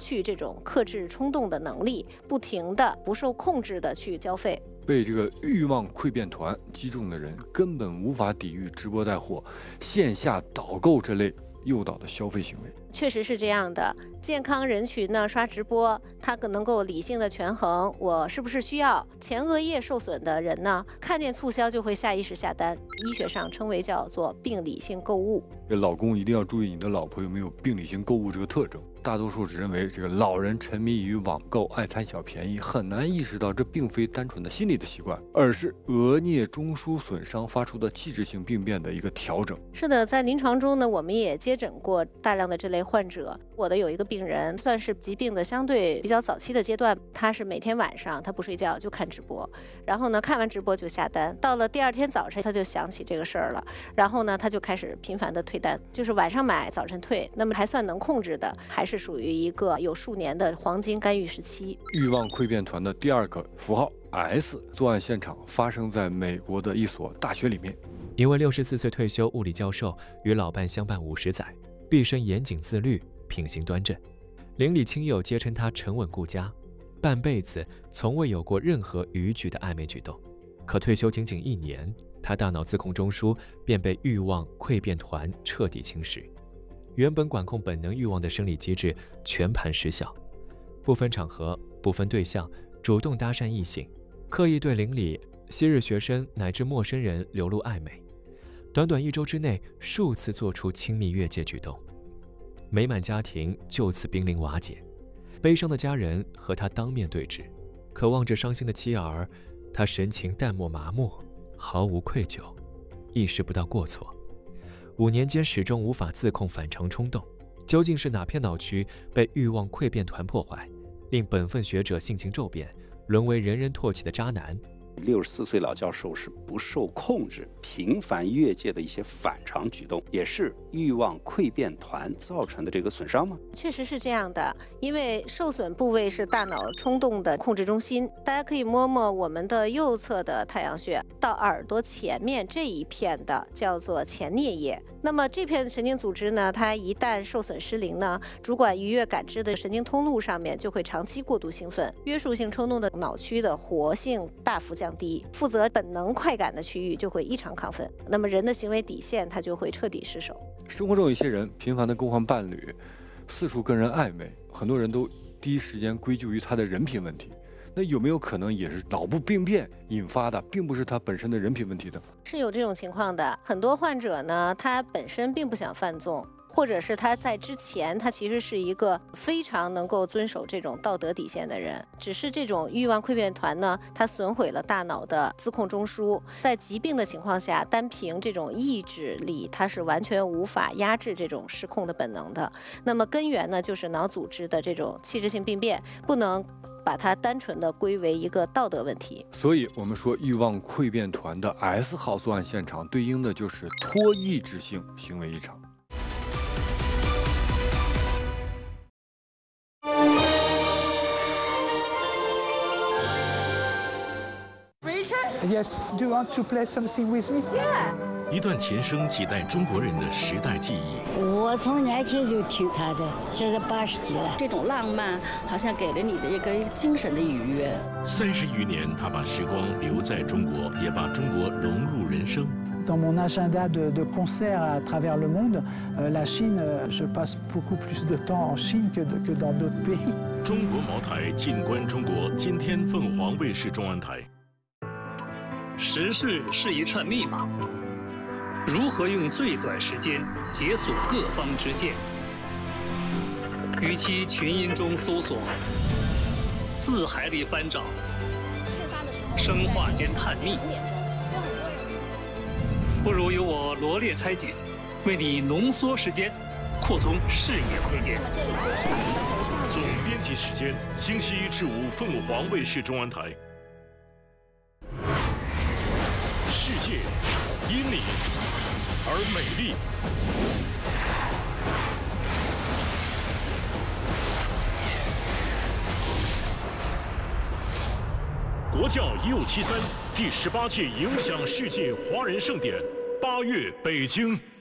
去这种克制冲动的能力，不停的不受控制的去交费。 被这个欲望溃变团击中的人，根本无法抵御直播带货、线下导购这类诱导的消费行为。 确实是这样的，健康人群呢刷直播，他可能够理性的权衡我是不是需要。前额叶受损的人呢，看见促销就会下意识下单，医学上称为叫做病理性购物。 这老公一定要注意你的老婆有没有病理性购物这个特征。大多数只认为这个老人沉迷于网购，爱贪小便宜，很难意识到这并非单纯的心理的习惯，而是额颞中枢损伤发出的器质性病变的一个调整。 是的，在临床中呢，我们也接诊过大量的这类患者。我的有一个病人，算是疾病的相对比较早期的阶段，他是每天晚上他不睡觉就看直播，然后呢看完直播就下单，到了第二天早晨他就想起这个事儿了，然后呢他就开始频繁的退单，就是晚上买早晨退，那么还算能控制的，还是属于一个有数年的黄金干预时期。 欲望溃变团的第二个符号 S 作案现场发生在美国的一所大学里面。 一位64岁退休物理教授与老伴相伴50载，毕生严谨自律，品行端正，邻里亲友皆称他沉稳顾家，半辈子从未有过任何逾矩的暧昧举动。可退休仅仅1年，他大脑自控中枢便被欲望溃变团彻底侵蚀，原本管控本能欲望的生理机制全盘失效，不分场合、不分对象，主动搭讪异性，刻意对邻里、昔日学生乃至陌生人流露暧昧，短短1周之内数次做出亲密越界举动，美满家庭就此濒临瓦解。悲伤的家人和他当面对质，可望着伤心的妻儿，他神情淡漠麻木，毫无愧疚，意识不到过错。5年间始终无法自控反常冲动，究竟是哪片脑区被欲望溃变团破坏，令本分学者性情骤变，沦为人人唾弃的渣男 ？64岁老教授是不受控制、频繁越界的一些反常举动，也是欲望溃变团造成的这个损伤吗？ 确实是这样的，因为受损部位是大脑冲动的控制中心。大家可以摸摸我们的右侧的太阳穴到耳朵前面这一片的叫做前颞叶。那么这片神经组织呢，它一旦受损失灵呢，主管愉悦感知的神经通路上面就会长期过度兴奋，约束性冲动的脑区的活性大幅降低，负责本能快感的区域就会异常亢奋，那么人的行为底线它就会彻底失守。 生活中有一些人频繁的更换伴侣，四处跟人暧昧，很多人都第一时间归咎于他的人品问题。那有没有可能也是脑部病变引发的，并不是他本身的人品问题的？ 是有这种情况的。很多患者呢，他本身并不想犯纵，或者是他在之前他其实是一个非常能够遵守这种道德底线的人，只是这种欲望溃变团呢，它损毁了大脑的自控中枢，在疾病的情况下，单凭这种意志力，它是完全无法压制这种失控的本能的。那么根源呢，就是脑组织的这种器质性病变，不能把它单纯的归为一个道德问题。 所以我们说欲望溃变团的 S 号作案现场对应的就是脱意志性行为异常。 Yes, do you want to play something with me? Yeah. 一段前生几代中国人的时代记忆。 我从年轻就听他的，现在80几了。 这种浪漫好像给了你的一个精神的愉悦。 30余年，他把时光留在中国，也把中国融入人生。 Dans mon agenda de concert à travers le monde, la Chine, je passe beaucoup plus de temps en Chine que dans d'autres pays. 中国茅台，静观中国。今天凤凰卫视中安台。 时事是一串密码，如何用最短时间解锁各方之见？与其群音中搜索，字海里翻找，生化间探秘，不如由我罗列拆解，为你浓缩时间，扩通视野空间。 总编辑时间：星期1至5，凤凰卫视中安台。世界因你而美丽。国教1573第18届影响世界华人盛典，8月北京。